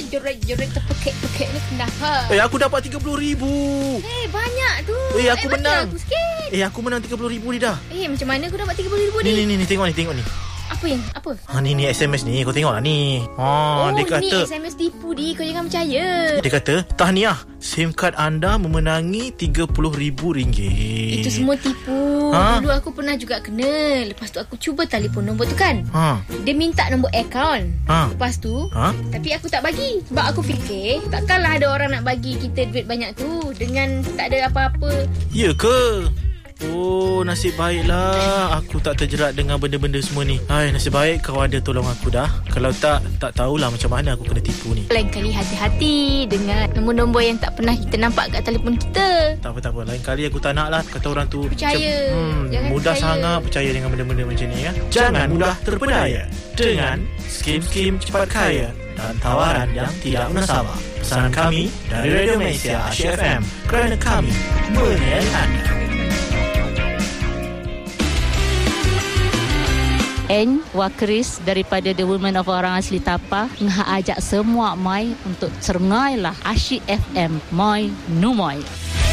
Joret terpekik-pekik ni kenapa? Aku dapat 30,000. Banyak tu. Aku menang. Aku sikit. Aku menang 30,000 ni dah. Macam mana aku dapat 30,000 ni? Ni tengok ni. Apa? Ni SMS ni, kau tengok lah ni. Dia kata ni SMS tipu kau jangan percaya. Dia kata, tahniah, SIM card anda memenangi RM30,000. Itu semua tipu. Dulu aku pernah juga kena. Lepas tu aku cuba telefon nombor tu kan. Dia minta nombor akaun. Lepas tu tapi aku tak bagi. Sebab aku fikir takkanlah ada orang nak bagi kita duit banyak tu dengan tak ada apa-apa. Ya ke? Nasib baiklah aku tak terjerat dengan benda-benda semua ni. Nasib baik kau ada tolong aku dah. Kalau tak tahulah macam mana aku kena tipu ni. Lain kali hati-hati dengan nombor-nombor yang tak pernah kita nampak kat telefon kita. Tak apa. Lain kali aku tak nak lah kata orang tu percaya. Jangan mudah percaya. sangat percaya dengan benda-benda macam ni ya. Jangan mudah terpedaya dengan skim cepat kaya dan tawaran yang tidak menasabah. Pesanan kami dari Radio Malaysia Asyik FM, kerana kami menyayang anda. Wakaris daripada The Women of Orang Asli Tapa ngah ajak semua mai untuk cerngailah Asyik FM Moi Numoy.